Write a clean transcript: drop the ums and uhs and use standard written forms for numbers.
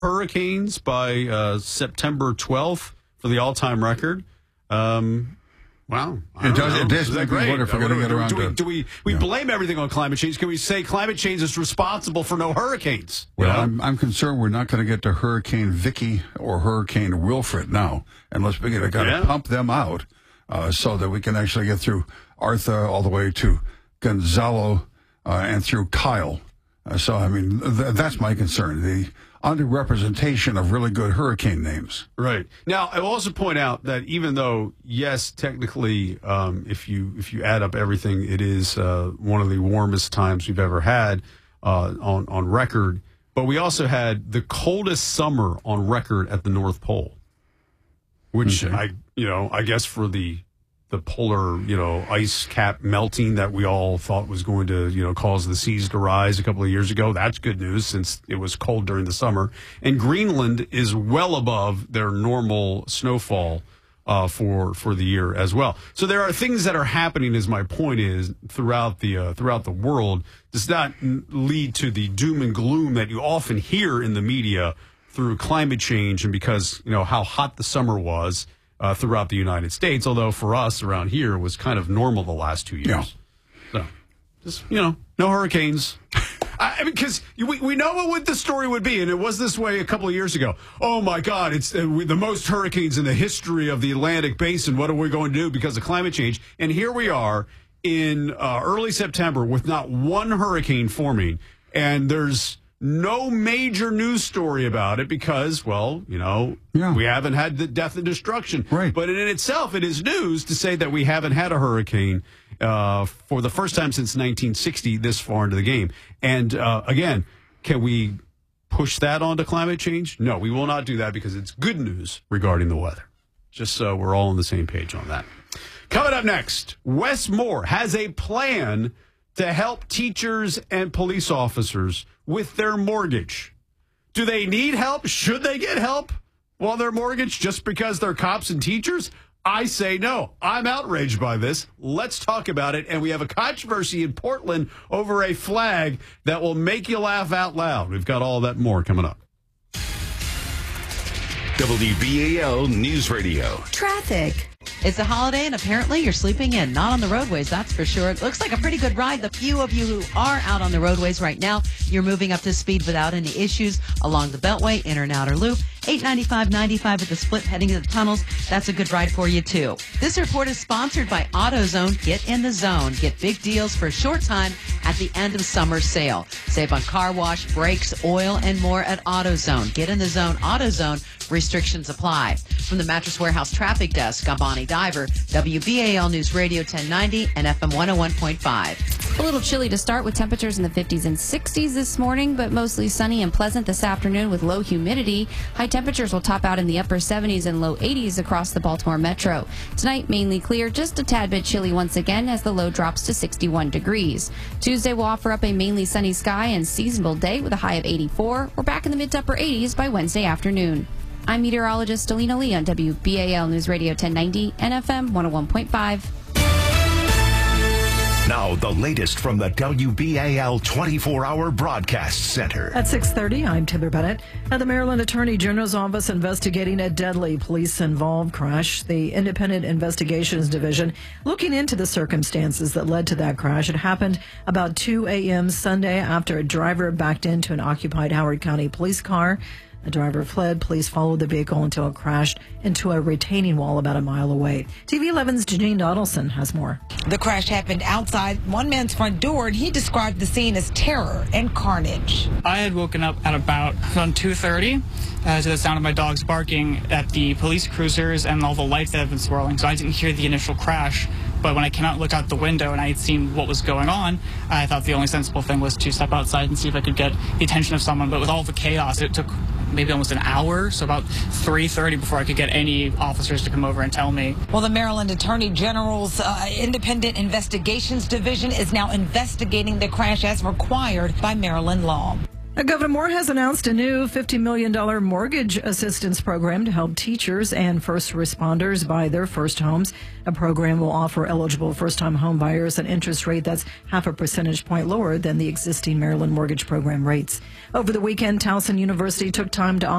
hurricanes by September 12th for the all-time record. Wow. It does make me wonder if we're going to get around do we blame everything on climate change? Can we say climate change is responsible for no hurricanes? Well, I'm concerned we're not going to get to Hurricane Vicky or Hurricane Wilfred now, unless we got to pump them out so that we can actually get through Artha all the way to Gonzalo and through Kyle. So, I mean, that's my concern. The underrepresentation of really good hurricane names. Right. Now, I will also point out that even though, yes, technically, if you add up everything, it is one of the warmest times we've ever had on record. But we also had the coldest summer on record at the North Pole, which I guess for the polar, ice cap melting that we all thought was going to, cause the seas to rise a couple of years ago. That's good news since it was cold during the summer. And Greenland is well above their normal snowfall for the year as well. So there are things that are happening, as my point is, throughout the world. Does not lead to the doom and gloom that you often hear in the media through climate change and because, how hot the summer was. Throughout the United States, although for us around here it was kind of normal the last 2 years. Yeah. So, just, no hurricanes. Because we know what the story would be, and it was this way a couple of years ago. Oh, my God, it's the most hurricanes in the history of the Atlantic Basin. What are we going to do because of climate change? And here we are in early September with not one hurricane forming, and there's no major news story about it because, we haven't had the death and destruction. Right. But in itself, it is news to say that we haven't had a hurricane for the first time since 1960 this far into the game. And, again, can we push that onto climate change? No, we will not do that because it's good news regarding the weather. Just so we're all on the same page on that. Coming up next, Wes Moore has a plan to help teachers and police officers with their mortgage. Do they need help? Should they get help on their mortgage just because they're cops and teachers? I say no. I'm outraged by this. Let's talk about it. And we have a controversy in Portland over a flag that will make you laugh out loud. We've got all that more coming up. WBAL News Radio. Traffic. It's a holiday, and apparently you're sleeping in. Not on the roadways, that's for sure. It looks like a pretty good ride. The few of you who are out on the roadways right now, you're moving up to speed without any issues along the Beltway, inner and outer loop. 895, 95 at the split heading to the tunnels. That's a good ride for you, too. This report is sponsored by AutoZone. Get in the zone. Get big deals for a short time at the end of summer sale. Save on car wash, brakes, oil, and more at AutoZone. Get in the zone. AutoZone. Restrictions apply. From the Mattress Warehouse Traffic Desk, I'm Bonnie Diver, WBAL News Radio 1090 and FM 101.5. A little chilly to start with temperatures in the 50s and 60s this morning, but mostly sunny and pleasant this afternoon with low humidity. High temperatures will top out in the upper 70s and low 80s across the Baltimore Metro. Tonight, mainly clear, just a tad bit chilly once again as the low drops to 61 degrees. Tuesday will offer up a mainly sunny sky and seasonable day with a high of 84. We're back in the mid to upper 80s by Wednesday afternoon. I'm meteorologist Alina Lee on WBAL News Radio 1090 and FM 101.5. Now, the latest from the WBAL 24-hour broadcast center. At 6:30, I'm Timber Bennett. At the Maryland Attorney General's office investigating a deadly police-involved crash. The Independent Investigations Division looking into the circumstances that led to that crash. It happened about 2 a.m. Sunday after a driver backed into an occupied Howard County police car. The driver fled. Police followed the vehicle until it crashed into a retaining wall about a mile away. TV 11's Janine Donaldson has more. The crash happened outside one man's front door, and he described the scene as terror and carnage. I had woken up at about around 2:30 to the sound of my dogs barking at the police cruisers and all the lights that have been swirling, so I didn't hear the initial crash. But when I came out and looked out the window and I had seen what was going on, I thought the only sensible thing was to step outside and see if I could get the attention of someone. But with all the chaos, it took maybe almost an hour, so about 3:30 before I could get any officers to come over and tell me. Well, the Maryland Attorney General's Independent Investigations Division is now investigating the crash as required by Maryland law. Governor Moore has announced a new $50 million mortgage assistance program to help teachers and first responders buy their first homes. A program will offer eligible first-time home buyers an interest rate that's 0.5 percentage point lower than the existing Maryland mortgage program rates. Over the weekend, Towson University took time to